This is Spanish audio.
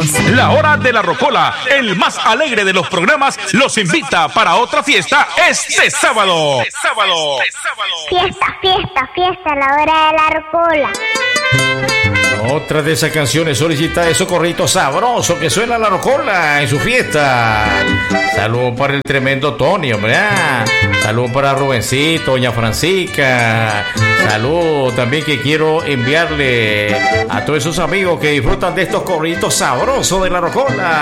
La Hora de la Rocola, el más alegre de los programas, los invita para otra fiesta este sábado. Fiesta, la Hora de la Rocola. Otra de esas canciones solicita de Socorrito sabroso que suena la rocola en su fiesta. Saludos para el tremendo Tony, hombre. Saludos para Rubencito, doña Francisca. Saludos también que quiero enviarle a todos esos amigos que disfrutan de estos corritos sabrosos de la rocola.